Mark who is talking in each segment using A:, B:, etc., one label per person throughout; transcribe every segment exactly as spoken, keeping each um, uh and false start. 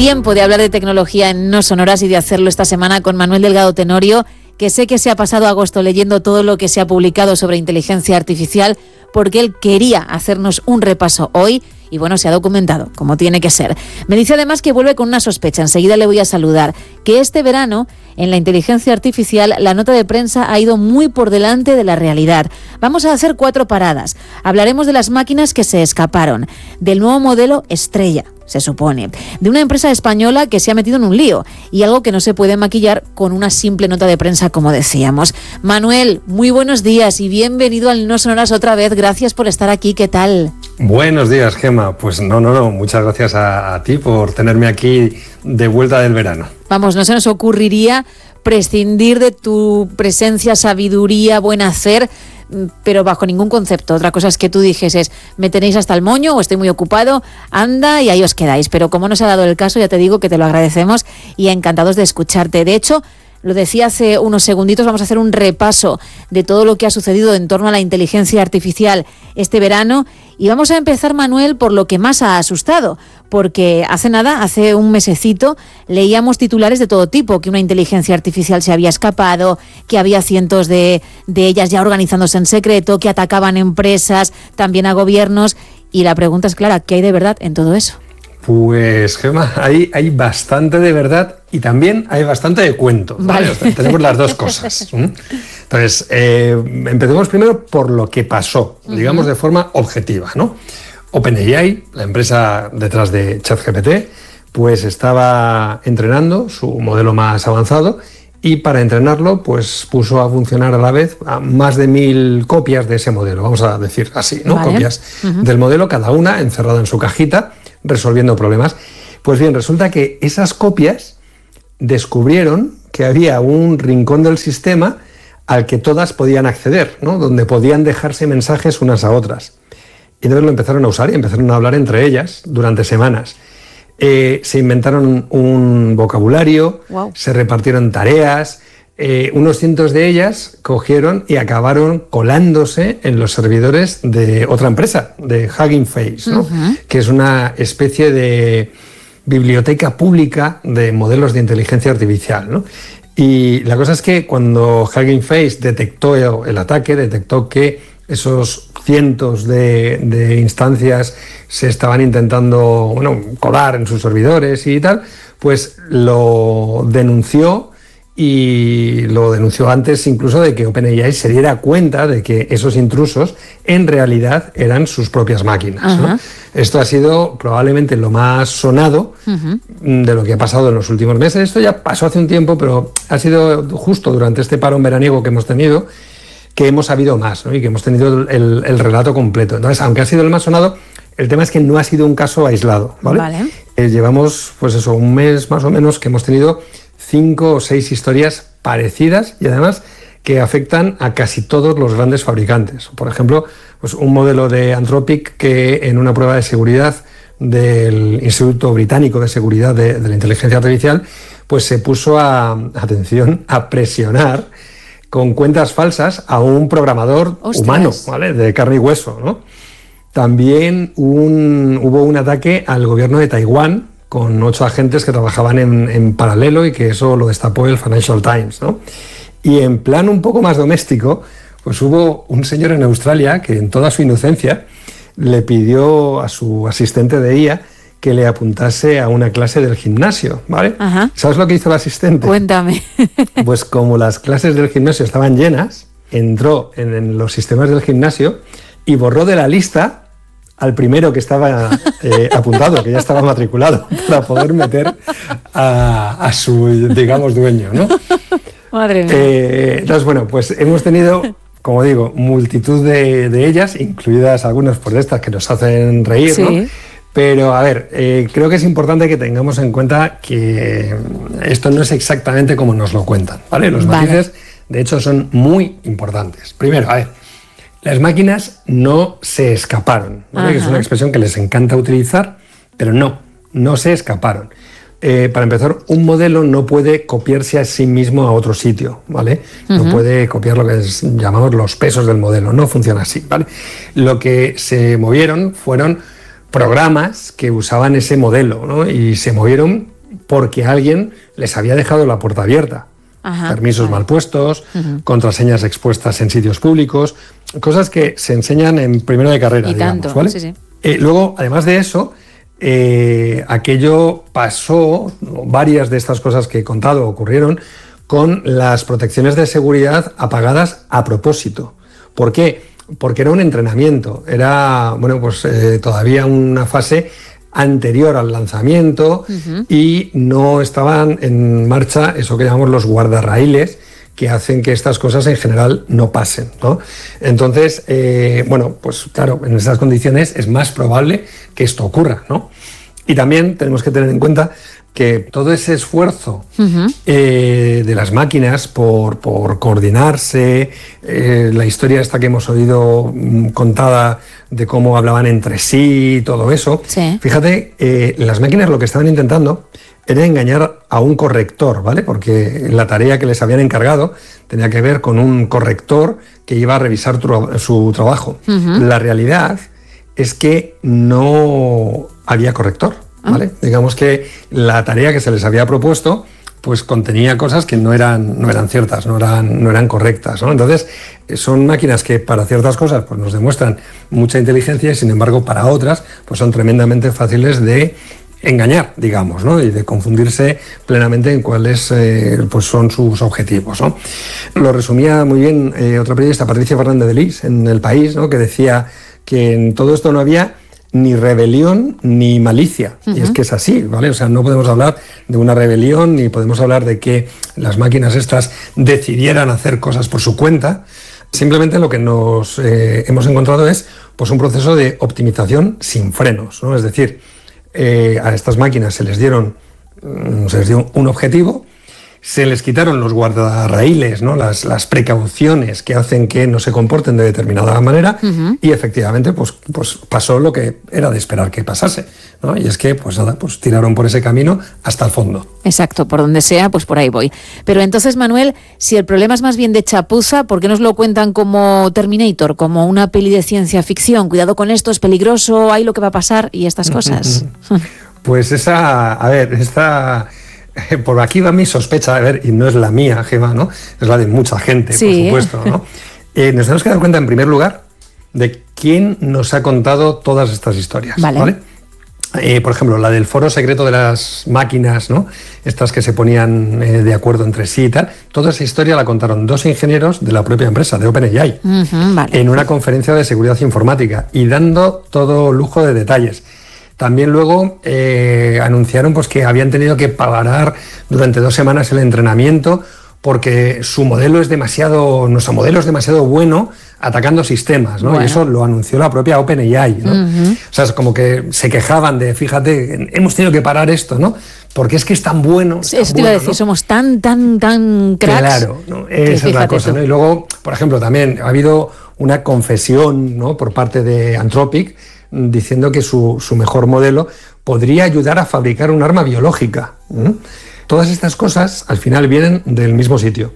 A: Tiempo de hablar de tecnología en No Sonoras y de hacerlo esta semana con Manuel Delgado Tenorio, que sé que se ha pasado agosto leyendo todo lo que se ha publicado sobre inteligencia artificial, porque él quería hacernos un repaso hoy y bueno, se ha documentado como tiene que ser. Me dice además que vuelve con una sospecha, enseguida le voy a saludar, que este verano en la inteligencia artificial la nota de prensa ha ido muy por delante de la realidad. Vamos a hacer cuatro paradas. Hablaremos de las máquinas que se escaparon, del nuevo modelo Estrella, se supone, de una empresa española que se ha metido en un lío y algo que no se puede maquillar con una simple nota de prensa, como decíamos. Manuel, muy buenos días y bienvenido al No Sonoras otra vez. Gracias por estar aquí. ¿Qué tal?
B: Buenos días, Gemma. Pues no, no, no. Muchas gracias a, a ti por tenerme aquí de vuelta del verano.
A: Vamos, no se nos ocurriría prescindir de tu presencia, sabiduría, buen hacer, pero bajo ningún concepto. Otra cosa es que tú dijeses, me tenéis hasta el moño o estoy muy ocupado, anda y ahí os quedáis. Pero como no se ha dado el caso, ya te digo que te lo agradecemos y encantados de escucharte. De hecho, lo decía hace unos segunditos, vamos a hacer un repaso de todo lo que ha sucedido en torno a la inteligencia artificial este verano y vamos a empezar, Manuel, por lo que más ha asustado, porque hace nada, hace un mesecito, leíamos titulares de todo tipo, que una inteligencia artificial se había escapado, que había cientos de, de ellas ya organizándose en secreto, que atacaban empresas, también a gobiernos, y la pregunta es clara, ¿qué hay de verdad en todo eso?
B: Pues, Gemma, hay, hay bastante de verdad y también hay bastante de cuento.
A: Vale.
B: ¿Vale? Tenemos las dos cosas. Entonces, eh, empecemos primero por lo que pasó, digamos, uh-huh. de forma objetiva, ¿no? OpenAI, la empresa detrás de ChatGPT, pues estaba entrenando su modelo más avanzado y para entrenarlo, pues puso a funcionar a la vez a más de mil copias de ese modelo, vamos a decir así, ¿no?
A: Vale.
B: Copias
A: uh-huh.
B: del modelo, cada una encerrada en su cajita, resolviendo problemas. Pues bien, resulta que esas copias descubrieron que había un rincón del sistema al que todas podían acceder, ¿no? Donde podían dejarse mensajes unas a otras. Y entonces lo empezaron a usar y empezaron a hablar entre ellas durante semanas. Eh, se inventaron un vocabulario,
A: wow.
B: se repartieron tareas, eh, unos cientos de ellas cogieron y acabaron colándose en los servidores de otra empresa, de Hugging Face, ¿no? Uh-huh. Que es una especie de biblioteca pública de modelos de inteligencia artificial, ¿no? Y la cosa es que cuando Hugging Face detectó el ataque, detectó que esos cientos de, de instancias se estaban intentando, bueno, colar en sus servidores y tal, pues lo denunció y lo denunció antes incluso de que OpenAI se diera cuenta de que esos intrusos en realidad eran sus propias máquinas, ¿no? Esto ha sido probablemente lo más sonado uh-huh. de lo que ha pasado en los últimos meses. Esto ya pasó hace un tiempo, pero ha sido justo durante este parón veraniego que hemos tenido que hemos sabido más, ¿no? Y que hemos tenido el, el relato completo. Entonces, aunque ha sido el más sonado, el tema es que no ha sido un caso aislado, ¿vale?
A: Vale.
B: Eh, llevamos, pues eso, un mes más o menos que hemos tenido cinco o seis historias parecidas y además que afectan a casi todos los grandes fabricantes. Por ejemplo, pues un modelo de Anthropic que en una prueba de seguridad del Instituto Británico de Seguridad de, de la Inteligencia Artificial, pues se puso a, atención, a presionar con cuentas falsas a un programador
A: ¡Ostras!
B: humano, ¿vale? De carne y hueso, ¿no? También un, hubo un ataque al gobierno de Taiwán con ocho agentes que trabajaban en, en paralelo y que eso lo destapó el Financial Times, ¿no? Y en plan un poco más doméstico, pues hubo un señor en Australia que en toda su inocencia le pidió a su asistente de I A que le apuntase a una clase del gimnasio, ¿vale?
A: Ajá.
B: ¿Sabes lo que hizo el asistente?
A: Cuéntame.
B: Pues como las clases del gimnasio estaban llenas, entró en, en los sistemas del gimnasio y borró de la lista al primero que estaba eh, apuntado, que ya estaba matriculado, para poder meter a, a su, digamos, dueño, ¿no?
A: Madre mía.
B: Eh, entonces, bueno, pues hemos tenido, como digo, multitud de, de ellas, incluidas algunas por estas que nos hacen reír,
A: sí.
B: ¿no? Pero, a ver, eh, creo que es importante que tengamos en cuenta que esto no es exactamente como nos lo cuentan, ¿vale? Los
A: Vale.
B: matices, de hecho, son muy importantes. Primero, a ver, las máquinas no se escaparon, ¿vale? Que es una expresión que les encanta utilizar, pero no, no se escaparon. Eh, para empezar, un modelo no puede copiarse a sí mismo a otro sitio, ¿vale? Uh-huh. No puede copiar lo que es, llamamos los pesos del modelo, no funciona así, ¿vale? Lo que se movieron fueron programas que usaban ese modelo, ¿no? Y se movieron porque alguien les había dejado la puerta abierta. Ajá, permisos vale. mal puestos, uh-huh. contraseñas expuestas en sitios públicos, cosas que se enseñan en primero de carrera,
A: y
B: digamos,
A: tanto,
B: ¿vale?
A: Sí, sí.
B: Eh, luego, además de eso, eh, aquello pasó, varias de estas cosas que he contado ocurrieron con las protecciones de seguridad apagadas a propósito. ¿Por qué? Porque era un entrenamiento, era, bueno, pues eh, todavía una fase anterior al lanzamiento uh-huh. y no estaban en marcha eso que llamamos los guardarraíles, que hacen que estas cosas en general no pasen, ¿no? Entonces, eh, bueno, pues claro, en estas condiciones es más probable que esto ocurra, ¿no? Y también tenemos que tener en cuenta que todo ese esfuerzo uh-huh. eh, de las máquinas por, por coordinarse, eh, la historia esta que hemos oído mm, contada de cómo hablaban entre sí, todo eso,
A: sí.
B: fíjate, eh, las máquinas lo que estaban intentando era engañar a un corrector, ¿vale? Porque la tarea que les habían encargado tenía que ver con un corrector que iba a revisar tu, su trabajo. Uh-huh. La realidad es que no había corrector. ¿Vale? Ah. Digamos que la tarea que se les había propuesto pues contenía cosas que no eran, no eran ciertas, no eran, no eran correctas, ¿no? Entonces, son máquinas que para ciertas cosas pues, nos demuestran mucha inteligencia y, sin embargo, para otras pues, son tremendamente fáciles de engañar, digamos, ¿no? Y de confundirse plenamente en cuáles eh, pues son sus objetivos, ¿no? Lo resumía muy bien eh, otra periodista, Patricia Fernández de Lis, en El País, ¿no? Que decía que en todo esto no había ni rebelión ni malicia. Uh-huh. Y es que es así, ¿vale? O sea, no podemos hablar de una rebelión ni podemos hablar de que las máquinas estas decidieran hacer cosas por su cuenta. Simplemente lo que nos eh, hemos encontrado es pues, un proceso de optimización sin frenos, ¿no? Es decir, eh, a estas máquinas se les dieron, se les dio un objetivo, se les quitaron los guardarraíles, ¿no? las, las precauciones que hacen que no se comporten de determinada manera uh-huh. y efectivamente pues, pues pasó lo que era de esperar que pasase, ¿no? Y es que pues nada, pues tiraron por ese camino hasta el fondo.
A: Exacto, por donde sea, pues por ahí voy. Pero entonces, Manuel, si el problema es más bien de chapuza, ¿por qué nos lo cuentan como Terminator, como una peli de ciencia ficción? Cuidado con esto, es peligroso, hay lo que va a pasar y estas cosas.
B: Pues esa, a ver, esta... Por aquí va mi sospecha, a ver, y no es la mía, Gemma, ¿no? Es la de mucha gente, sí. por supuesto, ¿no? Eh, nos tenemos que dar cuenta, en primer lugar, de quién nos ha contado todas estas historias, ¿vale? ¿vale? Eh, por ejemplo, la del foro secreto de las máquinas, ¿no? Estas que se ponían eh, de acuerdo entre sí y tal. Toda esa historia la contaron dos ingenieros de la propia empresa, de OpenAI, uh-huh, vale. en una conferencia de seguridad informática y dando todo lujo de detalles. También luego eh, anunciaron pues, que habían tenido que parar durante dos semanas el entrenamiento porque su modelo es demasiado, nuestro modelo es demasiado bueno atacando sistemas, ¿no? Bueno. Y eso lo anunció la propia OpenAI, ¿no? Uh-huh. O sea, es como que se quejaban de, fíjate, hemos tenido que parar esto, ¿no? Porque es que es tan bueno.
A: Sí, eso te iba a decir, ¿no? Somos tan, tan, tan cracks.
B: Claro, ¿no? Esa es la cosa, ¿no? Y luego, por ejemplo, también ha habido una confesión, ¿no? Por parte de Anthropic, diciendo que su, su mejor modelo podría ayudar a fabricar un arma biológica. ¿Mm? Todas estas cosas al final vienen del mismo sitio.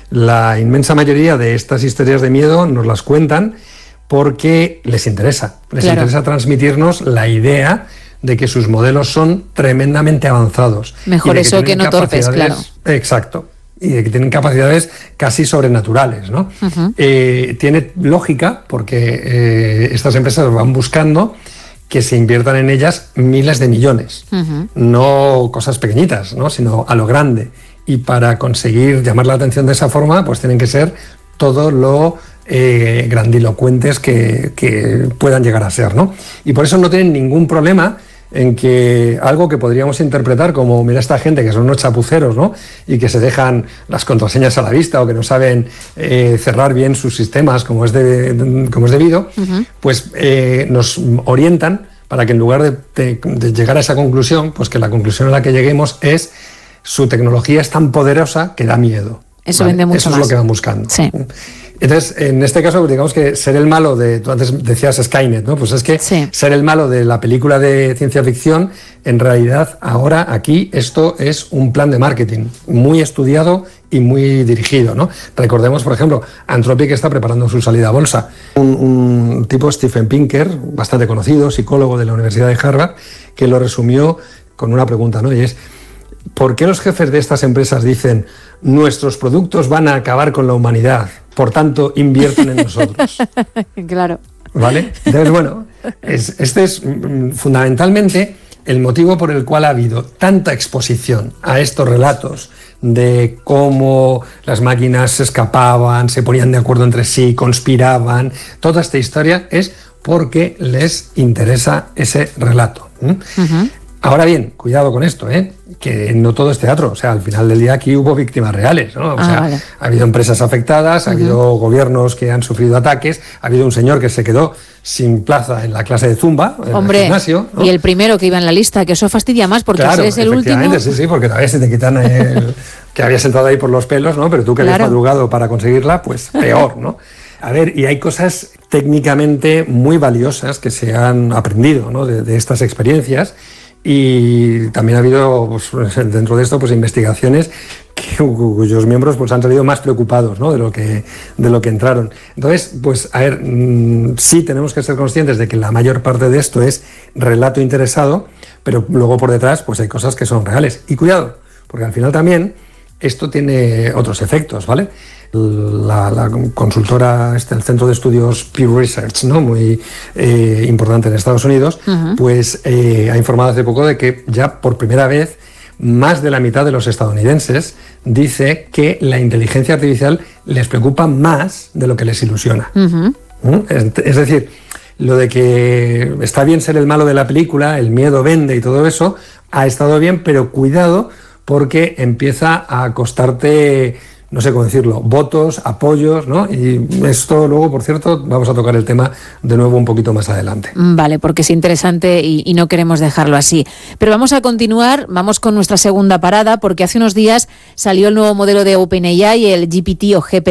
B: La inmensa mayoría de estas historias de miedo nos las cuentan porque les interesa. Les claro. interesa transmitirnos la idea de que sus modelos son tremendamente avanzados.
A: Mejor eso que no torpes, claro.
B: Exacto. Y de que tienen capacidades casi sobrenaturales, ¿no? Uh-huh. Eh, tiene lógica porque eh, estas empresas van buscando que se inviertan en ellas miles de millones, uh-huh. no cosas pequeñitas, ¿no? Sino a lo grande. Y para conseguir llamar la atención de esa forma, pues tienen que ser todo lo eh, grandilocuentes que, que puedan llegar a ser, ¿no? Y por eso no tienen ningún problema en que algo que podríamos interpretar como, mira, esta gente que son unos chapuceros, ¿no? Y que se dejan las contraseñas a la vista o que no saben eh, cerrar bien sus sistemas como es, de, como es debido, uh-huh. pues eh, nos orientan para que en lugar de, de, de llegar a esa conclusión, pues que la conclusión a la que lleguemos es su tecnología es tan poderosa que da miedo.
A: Eso ¿vale? vende mucho
B: Eso
A: más.
B: es lo que van buscando.
A: Sí.
B: Entonces, en este caso, digamos que ser el malo de, tú antes decías Skynet, ¿no? Pues es que sí. ser el malo de la película de ciencia ficción, en realidad ahora aquí esto es un plan de marketing muy estudiado y muy dirigido, ¿no? Recordemos, por ejemplo, Anthropic está preparando su salida a bolsa. Un, un tipo, Steven Pinker, bastante conocido, psicólogo de la Universidad de Harvard, que lo resumió con una pregunta, ¿no? Y es, ¿por qué los jefes de estas empresas dicen nuestros productos van a acabar con la humanidad, por tanto invierten en nosotros?
A: Claro.
B: ¿Vale? Entonces, bueno, es, este es mm, fundamentalmente el motivo por el cual ha habido tanta exposición a estos relatos de cómo las máquinas se escapaban, se ponían de acuerdo entre sí, conspiraban. Toda esta historia es porque les interesa ese relato. ¿Mm? Uh-huh. Ahora bien, cuidado con esto, ¿eh? Que no todo es teatro. O sea, al final del día aquí hubo víctimas reales, ¿no? O
A: ah,
B: sea,
A: vale.
B: ha habido empresas afectadas, ha uh-huh. habido gobiernos que han sufrido ataques, ha habido un señor que se quedó sin plaza en la clase de Zumba, en
A: Hombre,
B: el gimnasio, ¿no?
A: Y el primero que iba en la lista, que eso fastidia más, porque
B: claro,
A: si eres el último...
B: sí, sí, porque todavía se te quitan el... que habías entrado ahí por los pelos, ¿no? Pero tú que claro. habías madrugado para conseguirla, pues peor, ¿no? A ver, y hay cosas técnicamente muy valiosas que se han aprendido, ¿no? de, de estas experiencias. Y también ha habido, pues, dentro de esto, pues investigaciones que, cuyos miembros pues, han salido más preocupados, ¿no? de, lo que, de lo que entraron. Entonces, pues, a ver, mmm, sí tenemos que ser conscientes de que la mayor parte de esto es relato interesado, pero luego por detrás pues hay cosas que son reales. Y cuidado, porque al final también esto tiene otros efectos, ¿vale? La, la consultora, este, el Centro de Estudios Pew Research, ¿no? muy eh, importante en Estados Unidos, uh-huh. pues eh, ha informado hace poco de que ya por primera vez más de la mitad de los estadounidenses dice que la inteligencia artificial les preocupa más de lo que les ilusiona. Uh-huh. ¿Mm? Es, es decir, lo de que está bien ser el malo de la película, el miedo vende y todo eso, ha estado bien, pero cuidado porque empieza a costarte... no sé cómo decirlo, votos, apoyos, ¿no? Y esto luego, por cierto, vamos a tocar el tema de nuevo un poquito más adelante.
A: Vale, porque es interesante y, y no queremos dejarlo así. Pero vamos a continuar, vamos con nuestra segunda parada, porque hace unos días salió el nuevo modelo de OpenAI, el G P T o G P T.